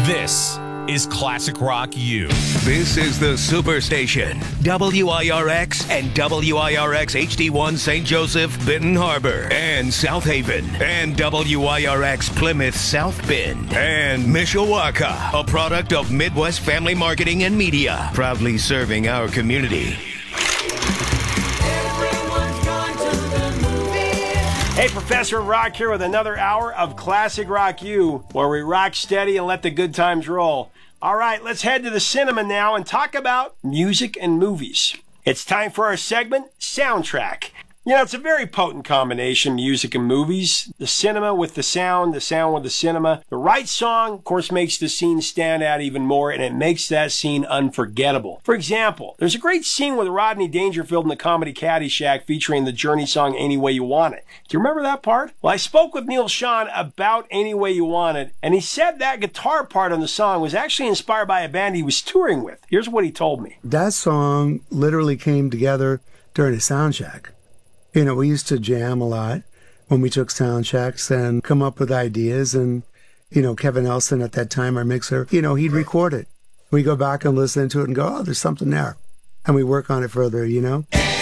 This is Classic Rock U. This is the Superstation. WIRX and WIRX HD1 St. Joseph, Benton Harbor, and South Haven, and WIRX Plymouth South Bend, and Mishawaka, a product of Midwest Family Marketing and Media, proudly serving our community. Hey, Professor Rock here with another hour of Classic Rock U, where we rock steady and let the good times roll. All right, let's head to the cinema now and talk about music and movies. It's time for our segment, Soundtrack. You know, it's a very potent combination, music and movies. The cinema with the sound with the cinema. The right song, of course, makes the scene stand out even more, and it makes that scene unforgettable. For example, there's a great scene with Rodney Dangerfield in the comedy Caddyshack featuring the Journey song Any Way You Want It. Do you remember that part? Well, I spoke with Neil Schon about Any Way You Want It, and he said that guitar part on the song was actually inspired by a band he was touring with. Here's what he told me. That song literally came together during a sound check. You know, we used to jam a lot when we took sound checks and come up with ideas. And, you know, Kevin Nelson at that time, our mixer, you know, he'd record it. We go back and listen to it and go, oh, there's something there. And we work on it further, you know.